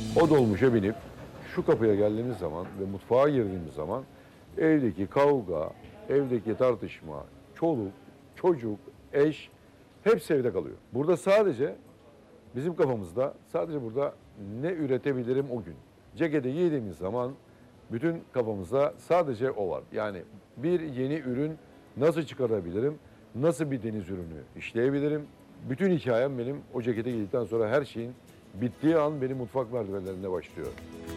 O dolmuşa binip şu kapıya geldiğimiz zaman ve mutfağa girdiğimiz zaman evdeki kavga, evdeki tartışma, çoluk, çocuk, eş hepsi evde kalıyor. Burada sadece bizim kafamızda sadece burada ne üretebilirim o gün. Ceketi giydiğimiz zaman bütün kafamızda sadece o var. Yani bir yeni ürün nasıl çıkarabilirim, nasıl bir deniz ürünü işleyebilirim. Bütün hikayem benim o cekete giydikten sonra her şeyin bittiği an benim mutfak merdivenlerinde başlıyor.